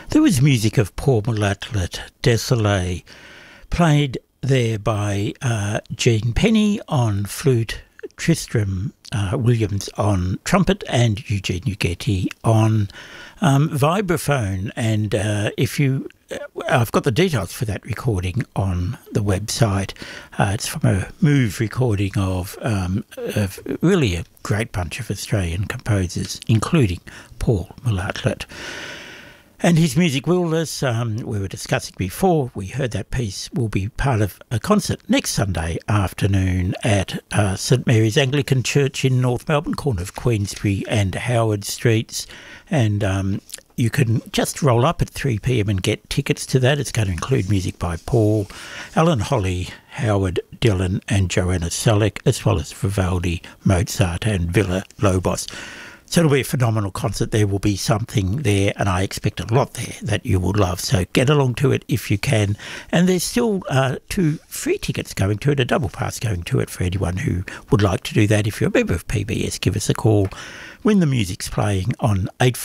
There was music of Paul Moulatlet, Désolé, played there by Gene Penny on flute, Tristram Williams on trumpet, and Eugene Ugeti on vibraphone. And I've got the details for that recording on the website. It's from a Move recording of really a great bunch of Australian composers, including Paul Moulatlet. And his music will, as we were discussing before, we heard that piece, will be part of a concert next Sunday afternoon at St Mary's Anglican Church in North Melbourne, corner of Queensbury and Howard Streets. And you can just roll up at 3 p.m. and get tickets to that. It's going to include music by Paul, Alan Holly, Howard Dillon and Joanna Selleck, as well as Vivaldi, Mozart and Villa Lobos. So it'll be a phenomenal concert. There will be something there, and I expect a lot there that you will love. So get along to it if you can. And there's still 2 free tickets going to it, a double pass going to it for anyone who would like to do that. If you're a member of PBS, give us a call when the music's playing on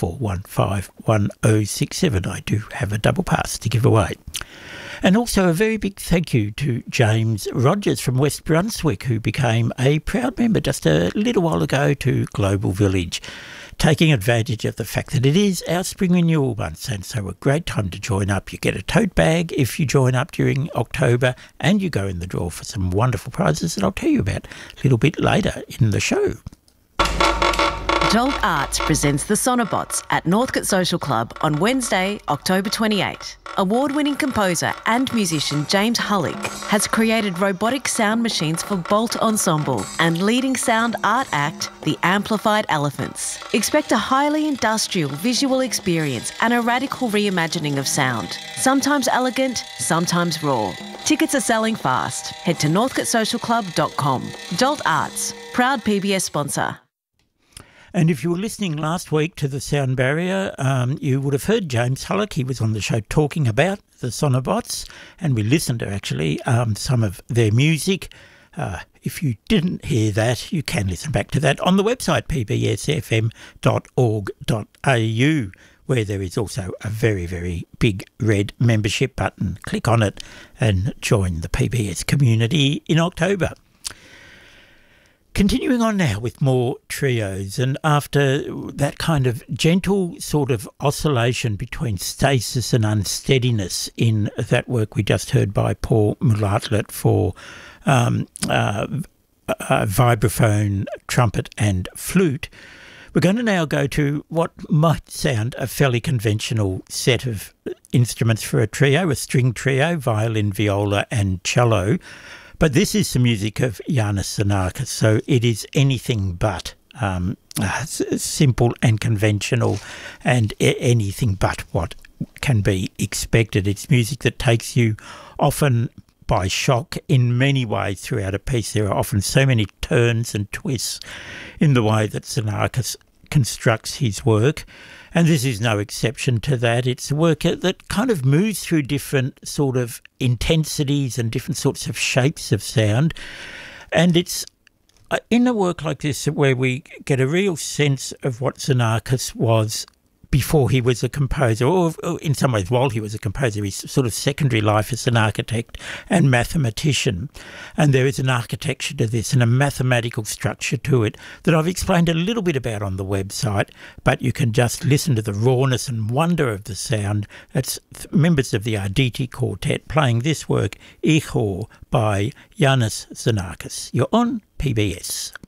84151067. I do have a double pass to give away. And also a very big thank you to James Rogers from West Brunswick, who became a proud member just a little while ago to Global Village, taking advantage of the fact that it is our spring renewal month, and so a great time to join up. You get a tote bag if you join up during October, and you go in the draw for some wonderful prizes that I'll tell you about a little bit later in the show. Jolt Arts presents the Sonobots at Northcote Social Club on Wednesday, October 28. Award-winning composer and musician James Hullick has created robotic sound machines for Bolt Ensemble and leading sound art act, The Amplified Elephants. Expect a highly industrial visual experience and a radical reimagining of sound. Sometimes elegant, sometimes raw. Tickets are selling fast. Head to northcotesocialclub.com. Jolt Arts, proud PBS sponsor. And if you were listening last week to The Sound Barrier, you would have heard James Hullick. He was on the show talking about the Sonobots, and we listened to actually some of their music. If you didn't hear that, you can listen back to that on the website pbsfm.org.au, where there is also a very, very big red membership button. Click on it and join the PBS community in October. Continuing on now with more trios, and after that kind of gentle sort of oscillation between stasis and unsteadiness in that work we just heard by Paul Moulatlet for vibraphone, trumpet and flute, we're going to now go to what might sound a fairly conventional set of instruments for a trio, a string trio, violin, viola and cello. But this is the music of Iannis Xenakis, so it is anything but simple and conventional and anything but what can be expected. It's music that takes you often by shock in many ways throughout a piece. There are often so many turns and twists in the way that Xenakis constructs his work. And this is no exception to that. It's a work that kind of moves through different sort of intensities and different sorts of shapes of sound. And it's in a work like this where we get a real sense of what Xenakis was before he was a composer, or in some ways while he was a composer, his sort of secondary life as an architect and mathematician. And there is an architecture to this and a mathematical structure to it that I've explained a little bit about on the website, but you can just listen to the rawness and wonder of the sound. It's members of the Arditi Quartet playing this work, Ihor, by Iannis Xenakis. You're on PBS.